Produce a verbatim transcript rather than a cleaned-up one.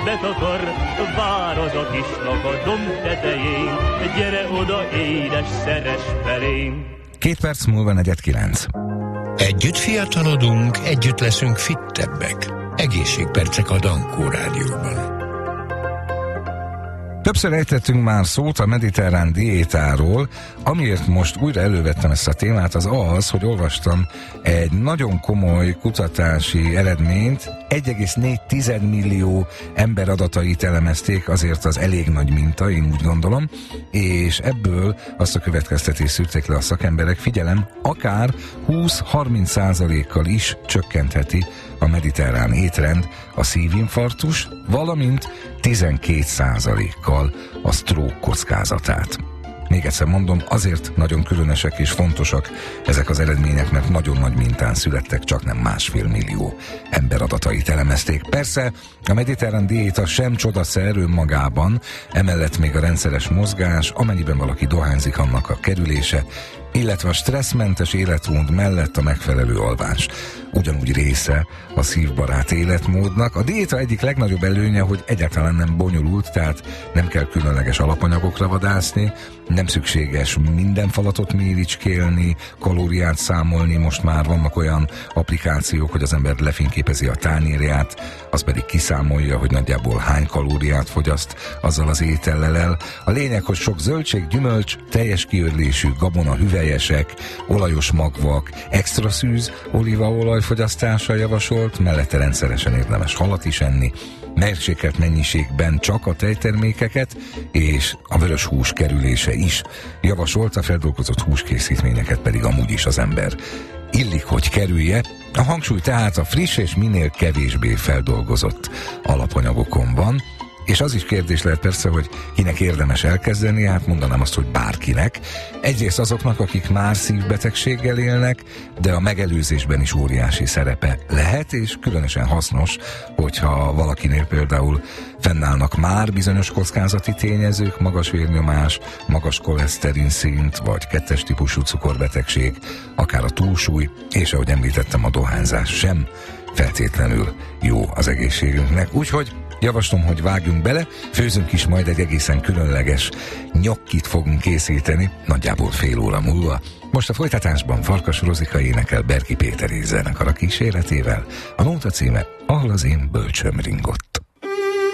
betakar, vár az a kisnak a domb tetején, gyere oda, édes, szeres felém. Két perc múlva negyed kilenc. Együtt fiatalodunk, együtt leszünk fittebbek. Egészségpercek a Dankó Rádióban. Többször ejtettünk már szót a mediterrán diétáról, amiért most újra elővettem ezt a témát, az az, hogy olvastam egy nagyon komoly kutatási eredményt, egy egész négy millió ember adatait elemezték, azért az elég nagy minta, én úgy gondolom, és ebből azt a következtetést szűrték le a szakemberek, figyelem, akár húsz-harminc százalékkal is csökkentheti a mediterrán étrend a szívinfarktus, valamint tizenkét százalékkal a stroke kockázatát. Még egyszer mondom, azért nagyon különösek és fontosak ezek az eredmények, mert nagyon nagy mintán születtek, csak nem másfél millió ember adatait elemezték. Persze a mediterrán diéta sem csodaszer önmagában, emellett még a rendszeres mozgás, amennyiben valaki dohányzik, annak a kerülése, illetve a stresszmentes életmód mellett a megfelelő alvás ugyanúgy része a szívbarát életmódnak. A diéta egyik legnagyobb előnye, hogy egyáltalán nem bonyolult, tehát nem kell különleges alapanyagokra vadászni, nem szükséges minden falatot méricskélni, kalóriát számolni, most már vannak olyan applikációk, hogy az ember lefényképezi a tányérját, az pedig kiszámolja, hogy nagyjából hány kalóriát fogyaszt azzal az étellel el. A lényeg, hogy sok zöldség, gyümölcs, teljes kiörlésű gabona, hüvelyesek, olajos magvak, extra szűz olívaolaj fogyasztása javasolt, mellette rendszeresen érdemes halat is enni, mérsékelt mennyiségben csak a tejtermékeket, és a vörös hús kerülése is javasolt, a feldolgozott húskészítményeket pedig amúgy is az ember illik, hogy kerülje. A hangsúly tehát a friss és minél kevésbé feldolgozott alapanyagokon van, és az is kérdés lehet persze, hogy kinek érdemes elkezdeni, hát mondanám azt, hogy bárkinek. Egyrészt azoknak, akik már szívbetegséggel élnek, de a megelőzésben is óriási szerepe lehet, és különösen hasznos, hogyha valakinél például fennállnak már bizonyos kockázati tényezők, magas vérnyomás, magas koleszterin szint, vagy kettes típusú cukorbetegség, akár a túlsúly, és ahogy említettem, a dohányzás sem feltétlenül jó az egészségünknek. Úgyhogy javaslom, hogy vágjunk bele, főzünk is majd egy egészen különleges nyokkit fogunk készíteni, nagyjából fél óra múlva. Most a folytatásban Farkas Rozika énekel Berki Péter zenekar kíséretével, a nóta címe Ahol az én bölcsöm ringott.